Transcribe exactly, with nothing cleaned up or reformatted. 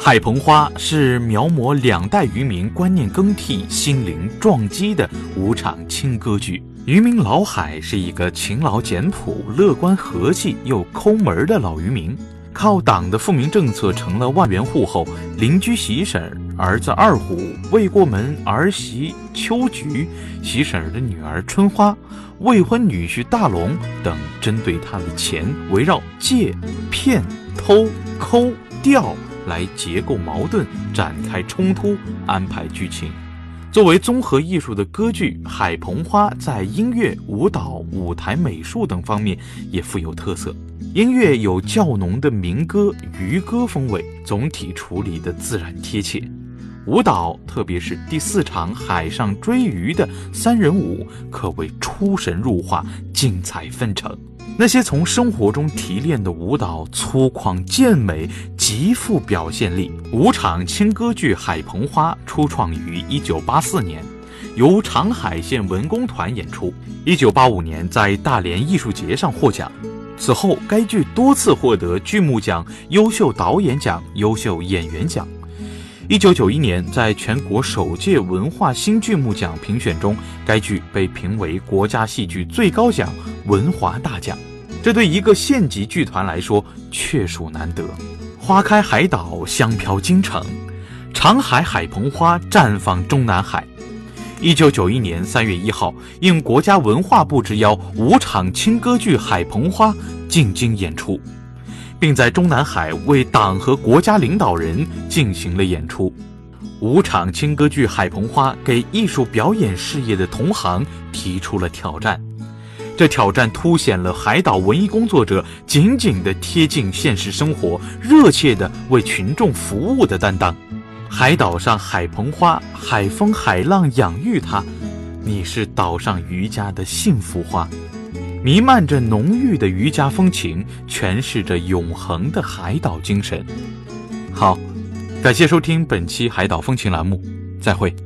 海鹏花是描摹两代渔民观念更替、心灵撞击的五场轻歌剧。渔民老海是一个勤劳简朴、乐观和气又抠门的老渔民，靠党的富民政策成了万元户后，邻居喜婶儿、儿子二虎、未过门儿媳秋菊、喜婶儿的女儿春花、未婚女婿大龙等，针对他的钱围绕借、骗、偷、抠、钓来结构矛盾，展开冲突，安排剧情。作为综合艺术的歌剧《海鹏花》在音乐、舞蹈、舞台美术等方面也富有特色。音乐有较浓的民歌、渔歌风味，总体处理的自然贴切。舞蹈，特别是第四场海上追鱼的三人舞，可谓出神入化，精彩纷呈。那些从生活中提炼的舞蹈粗犷健美，极富表现力。五场轻歌剧《海鹏花》初创于一九八四年，由长海县文工团演出。一九八五年在大连艺术节上获奖。此后，该剧多次获得剧目奖、优秀导演奖、优秀演员奖。一九九一年，在全国首届文化新剧目奖评选中，该剧被评为国家戏剧最高奖文华大奖。这对一个县级剧团来说，确属难得。花开海岛，香飘京城，长海海鹏花绽放中南海。一九九一年三月一号，应国家文化部之邀，五场轻歌剧《海鹏花》进京演出，并在中南海为党和国家领导人进行了演出。五场轻歌剧《海鹏花》给艺术表演事业的同行提出了挑战，这挑战凸显了海岛文艺工作者紧紧地贴近现实生活、热切地为群众服务的担当。海岛上海鹏花，海风海浪养育它，你是岛上渔家的幸福花，弥漫着浓郁的渔家风情，诠释着永恒的海岛精神。好，感谢收听本期海岛风情栏目，再会。